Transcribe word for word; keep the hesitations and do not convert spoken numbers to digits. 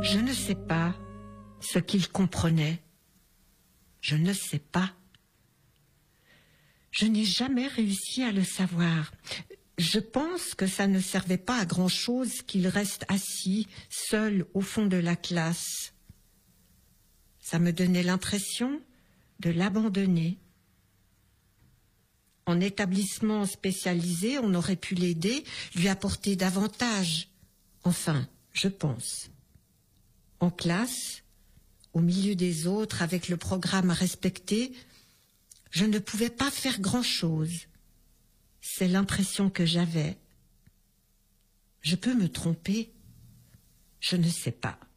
Je ne sais pas ce qu'il comprenait. Je ne sais pas. Je n'ai jamais réussi à le savoir. Je pense que ça ne servait pas à grand-chose qu'il reste assis, seul au fond de la classe. Ça me donnait l'impression de l'abandonner. En établissement spécialisé, on aurait pu l'aider, lui apporter davantage. Enfin, je pense. En classe, au milieu des autres, avec le programme à respecter, je ne pouvais pas faire grand-chose. C'est l'impression que j'avais. Je peux me tromper. Je ne sais pas.